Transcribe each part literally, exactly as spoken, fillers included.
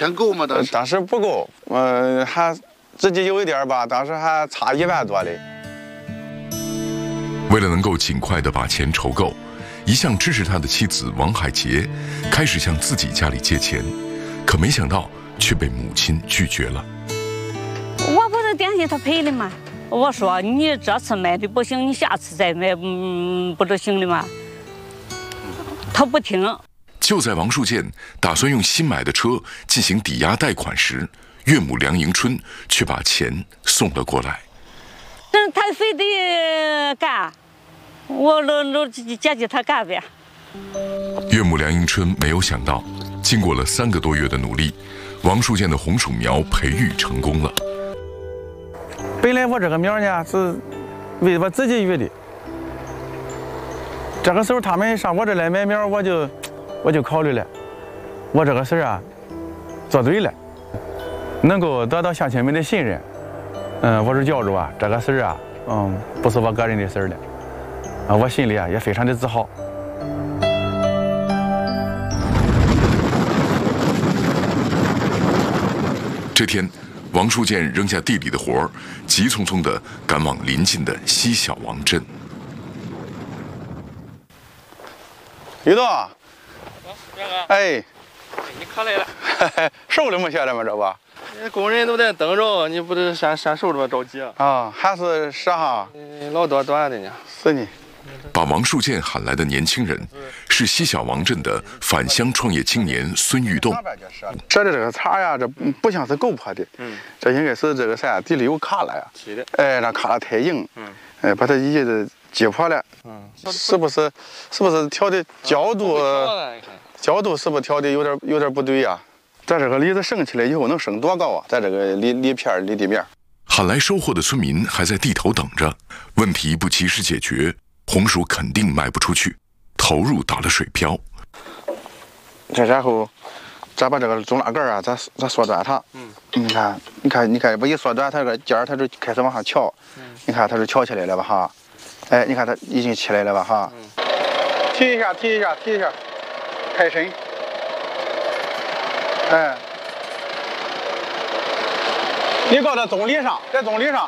钱够吗？当时当时不够，呃，还自己有一点吧，当时还差一万多嘞。 为了能够尽快的把钱筹够，一向支持他的妻子王海杰开始向自己家里借钱，可没想到却被母亲拒绝了。 我不是担心他赔的吗？我说你这次买的不行，你下次再买，嗯，不就行了吗？他不听。 就在王树建打算用新买的车进行抵押贷款时，岳母梁迎春却把钱送了过来。 但他非得干，我都都接替他干呗。 岳母梁迎春没有想到，经过了三个多月的努力，王树建的红薯苗培育成功了。 本来我这个苗呢是为我自己育的，这个时候他们上我这来买苗，我就我就考虑了，我这个事儿啊做对了，能够得到乡亲们的信任。嗯，我是觉着啊，这个事儿啊，嗯，不是我个人的事儿了，啊，我心里啊也非常的自豪。 这天，王树建扔下地里的活儿，急匆匆地赶往临近的西小王镇。 于东， 岳哥， 哎， 你可来了， 收了没下来吗？这不？ 工人都在等着，你不得先先收着吧，着急啊！ 啊，还是十哈？ 嗯，老多短的呢。 是呢。 把王树建喊来的年轻人是西小王镇的返乡创业青年孙玉栋。 这的这个茬呀，这不像是狗破的，嗯，这应该是这个啥地里有卡了呀， 起的， 哎，那卡了太硬，嗯，哎，把它一直击破了，嗯，是不是是不是调的角度？角度是不是调的有点有点不对呀？咱这个梨子升起来以后能升多高啊？在这个梨梨片离地面。 喊来收货的村民还在地头等着，问题不及时解决，红薯肯定卖不出去，投入打了水漂。 这然后，咱把这个中拉杆啊，咱咱缩短它。嗯。你看，你看，你看，不一缩短，它这个尖儿它就开始往上翘。嗯。你看，它就翘起来了吧哈？哎，你看它已经起来了吧哈？嗯。提一下，提一下，提一下，开深。哎。你搞到中里上，在中里上，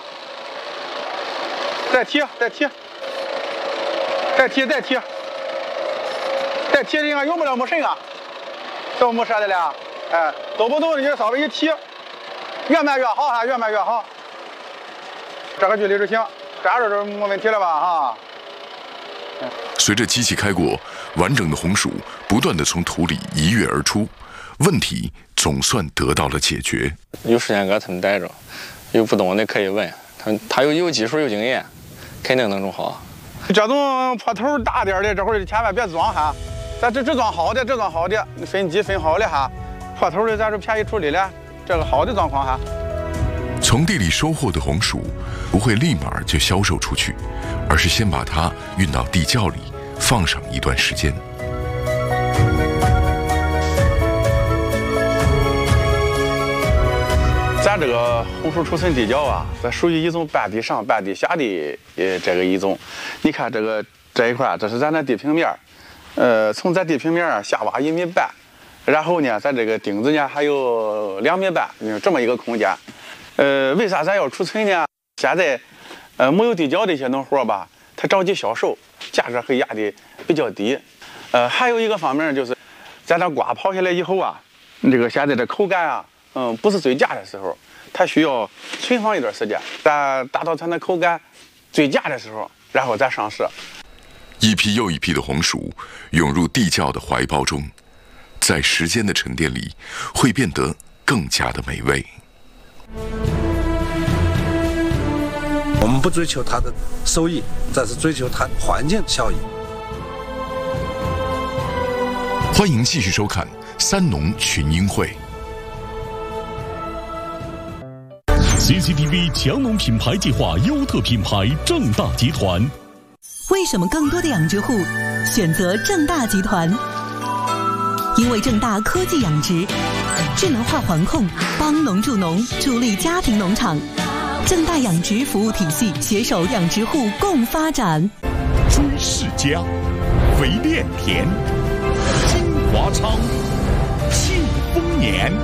再提，再提。再提再提，再提，你看用不了没神啊，这没折的了，哎，走不动你就稍微一提，越卖越好哈，越卖越好。这个距离就行，这样就没问题了吧哈。 随着机器开过，完整的红薯不断地从土里一跃而出，问题总算得到了解决。 有时间搁他们待着，有不懂的可以问他，他有有技术有经验，肯定能种好。 这种坡头大点的，这会儿千万别装哈，咱这只装好的，只装好的，分级分好了哈。坡头的咱就便宜处理了，这个好的状况哈。 从地里收获的红薯不会立马就销售出去，而是先把它运到地窖里放上一段时间。 咱这个红薯储存地窖啊，这属于一种半地上半地下的呃这个一种。你看这个这一块，这是咱的地平面，呃，从咱地平面下挖一米半，然后呢，咱这个顶子呢还有两米半，这么一个空间。呃，为啥咱要储存呢？现在呃没有地窖的一些农户吧，他着急销售，价格会压的比较低。呃，还有一个方面就是，咱这瓜刨下来以后啊，这个现在的口感啊。嗯，不是最佳的时候，它需要存放一段时间，咱达到它的口感最佳的时候，然后再上市。 一批又一批的红薯涌入地窖的怀抱中，在时间的沉淀里，会变得更加的美味。 我们不追求它的收益，但是追求它环境效益。 欢迎继续收看三农群英会。 C C T V 强农品牌计划优特品牌正大集团。 为什么更多的养殖户选择正大集团？因为正大科技养殖，智能化环控，帮农助农，助力家庭农场。正大养殖服务体系携手养殖户共发展。 朱世家，肥炼田，金华昌，庆丰年。